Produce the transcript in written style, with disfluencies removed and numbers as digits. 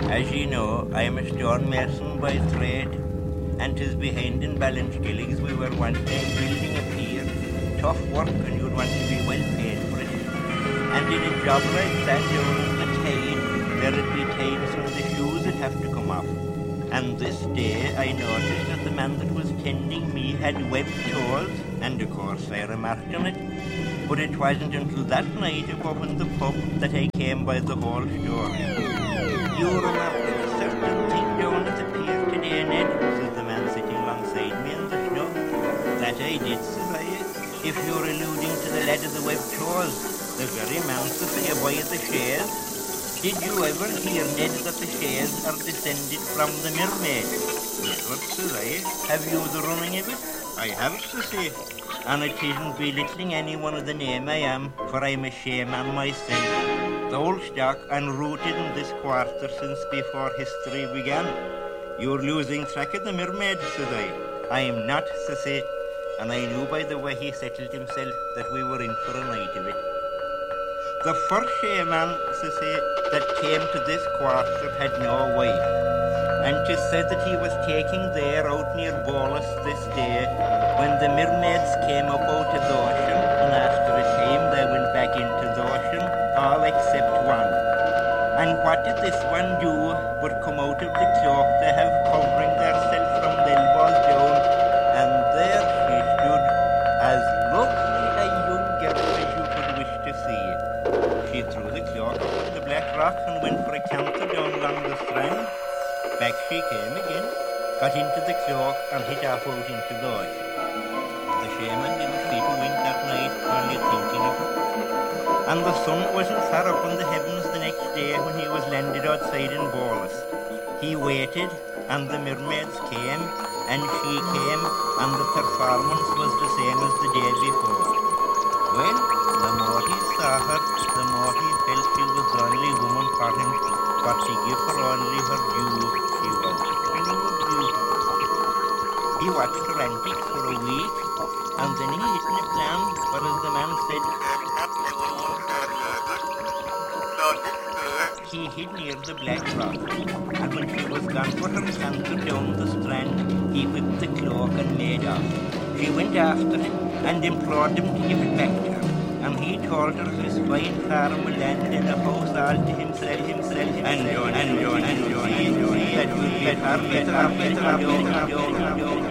As ye know, I am a stonemason by trade, and 'tis behind in Ballinskillings we were wanting building a pier. Tough work, and you'd want to be well paid for it. And in a job like that down in the tide, there'd be times when the shoes would have to come off. And this day I noticed that the man that was tending me had webbed toes, and of course I remarked on it. But it wasn't until that night above in the pub that I came by the whole story. You remarked a certain thing down at the pier today, Ned, says the man sitting alongside me in the snow. That I did, says I. If you're alluding to the lad of the webbed toes, the very man, says I, boy of the shares. Did you ever hear, Ned, that the shares are descended from the mermaid? Never, says I. Have you the running of it? I have, says he. And it isn't belittling anyone of the name I am, for I'm a shaman myself. The old stock unrooted in this quarter since before history began. You're losing track of the mermaid, says I am not, says he. And I knew by the way he settled himself that we were in for a night of it. The first shaman, says he, that came to this quarter had no wife, and 'tis said that he was taking there out near Bolus this day, when the mermaids came up out of the ocean, and after a time they went back into the ocean, all except one. And what did this one do but come out of the cloak they have covering theirself from the elbows down, and there she stood, as lovely a young girl as you could wish to see. She threw the cloak up on the black rock and went for a canter down along the strand. Back she came again, got into the cloak and hit off out into the ocean. The shaman didn't see to wink that night, only thinking of it. And the sun wasn't far up in the heavens the next day when he was landed outside in Bolus. He waited, and the mermaids came, and she came, and the performance was the same as the day before. Well, the more he saw her, the more he felt she was the only woman for him, but to give her only her due, she was beautiful. He watched her antics for a week, and then he hit a plan, for as the man said, he hid near the black rock, and when she was gone for her canter down the strand, he whipped the cloak and made off. She went after him and implored him to give it back to her, and he told her his fine farm will land in a house all to himself, and that would be far better.